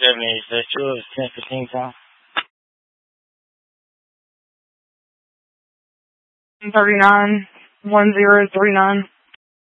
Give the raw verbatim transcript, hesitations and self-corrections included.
seven eight six two, ten fifteen time. thirty-nine, one zero three nine.